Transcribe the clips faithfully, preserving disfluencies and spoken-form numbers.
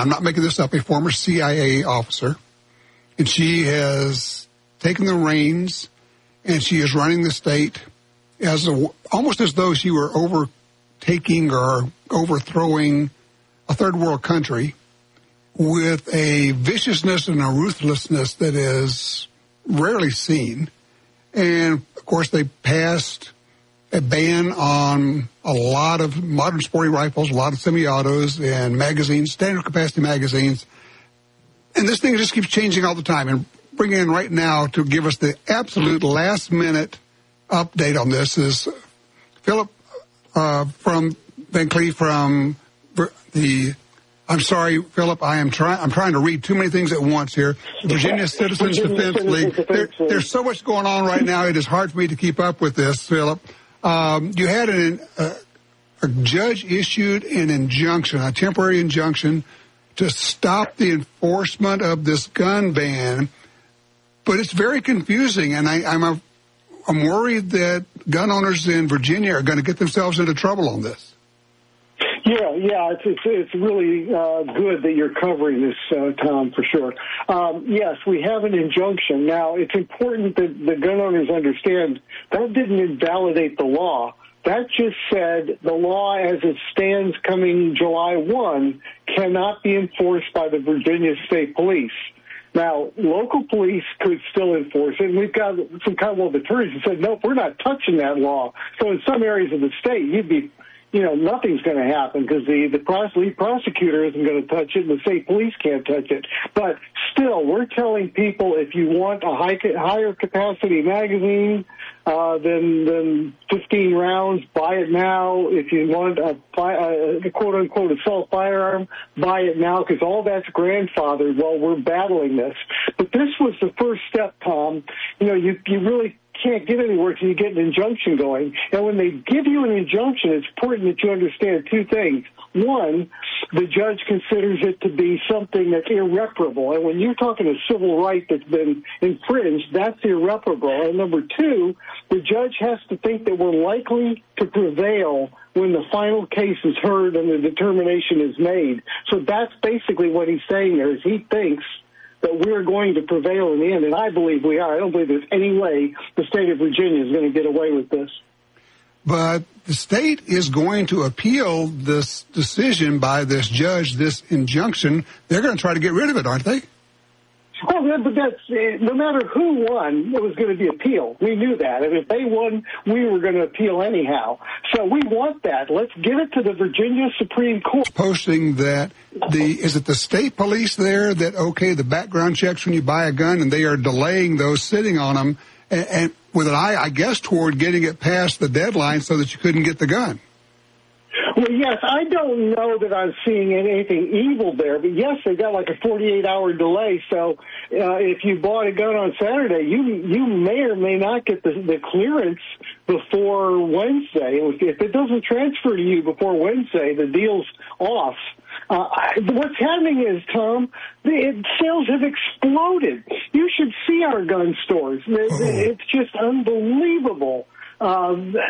I'm not making this up, a former C I A officer, and she has taken the reins, and she is running the state as a, almost as though she were overtaking or overthrowing a third world country with a viciousness and a ruthlessness that is rarely seen. And, of course, they passed a ban on a lot of modern sporting rifles, a lot of semi-autos and magazines, standard capacity magazines. And this thing just keeps changing all the time. And bringing in right now to give us the absolute last-minute update on this is Philip uh, from Van Cleef from the... I'm sorry, Philip, I am trying, I'm trying to read too many things at once here. Virginia Citizens Defense League. There, there's so much going on right now, it is hard for me to keep up with this, Philip. Um, you had an, uh, a judge issued an injunction, a temporary injunction, to stop the enforcement of this gun ban, but it's very confusing, and I, I'm, a, I'm worried that gun owners in Virginia are going to get themselves into trouble on this. Yeah, yeah, it's it's, it's really uh, good that you're covering this, uh, Tom, for sure. Um, yes, we have an injunction. Now, it's important that the gun owners understand that didn't invalidate the law. That just said the law as it stands coming July first cannot be enforced by the Virginia State Police. Now, local police could still enforce it, and we've got some Commonwealth attorneys who said, nope, we're not touching that law. So in some areas of the state, you'd be you know, nothing's going to happen because the, the pros- lead prosecutor isn't going to touch it and the state police can't touch it. But still, we're telling people if you want a high, higher capacity magazine uh, than, than fifteen rounds, buy it now. If you want a, a quote-unquote assault firearm, buy it now because all that's grandfathered while we're battling this. But this was the first step, Tom. You know, you, you really can't get anywhere until you get an injunction going. And when they give you an injunction, it's important that you understand two things. One, the judge considers it to be something that's irreparable. And when you're talking a civil right that's been infringed, that's irreparable. And number two, the judge has to think that we're likely to prevail when the final case is heard and the determination is made. So that's basically what he's saying there is he thinks that we're going to prevail in the end, and I believe we are. I don't believe there's any way the state of Virginia is going to get away with this. But the state is going to appeal this decision by this judge, this injunction. They're going to try to get rid of it, aren't they? Well, but that's no matter who won, it was going to be appealed. We knew that, and if they won, we were going to appeal anyhow. So we want that. Let's give it to the Virginia Supreme Court. Posting that the is it the state police there that okay the background checks when you buy a gun, and they are delaying those, sitting on them, and, and with an eye, I guess, toward getting it past the deadline so that you couldn't get the gun. Well, yes, I don't know that I'm seeing anything evil there, but yes, they got like a forty-eight hour delay. So uh, if you bought a gun on Saturday, you you may or may not get the, the clearance before Wednesday. If it doesn't transfer to you before Wednesday, the deal's off. Uh, what's happening is, Tom, the sales have exploded. You should see our gun stores. It's just unbelievable. Uh,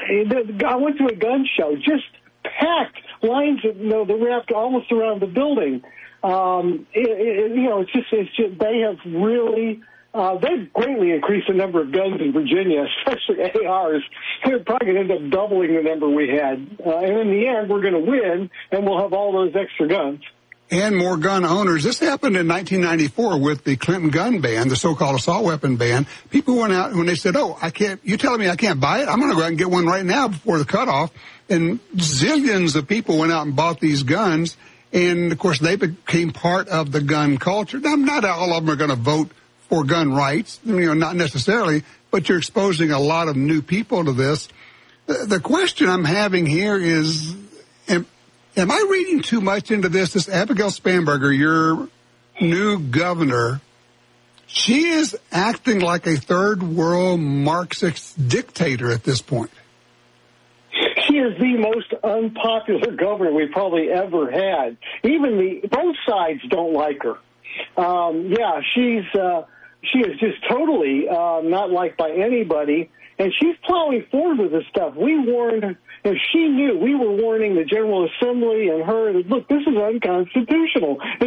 I went to a gun show, just packed lines of, you know, the wrapped almost around the building. Um, it, it, you know, it's just, it's just, they have really, uh, they've greatly increased the number of guns in Virginia, especially A Rs. They're probably going to end up doubling the number we had. Uh, and in the end, we're going to win, and we'll have all those extra guns. And more gun owners. This happened in nineteen ninety-four with the Clinton gun ban, the so-called assault weapon ban. People went out when they said, oh, I can't, you're telling me I can't buy it? I'm going to go out and get one right now before the cutoff. And zillions of people went out and bought these guns. And, of course, they became part of the gun culture. Now, not all of them are going to vote for gun rights, you know, not necessarily, but you're exposing a lot of new people to this. The, the question I'm having here is, am, am I reading too much into this? This Abigail Spanberger, your new governor, she is acting like a third world Marxist dictator at this point. She is the most unpopular governor we probably ever had. Even the both sides don't like her. Um, yeah, she's uh, she is just totally uh, not liked by anybody, and she's plowing forward with this stuff. We warned, if she knew, we were warning the General Assembly and her that, look, this is unconstitutional.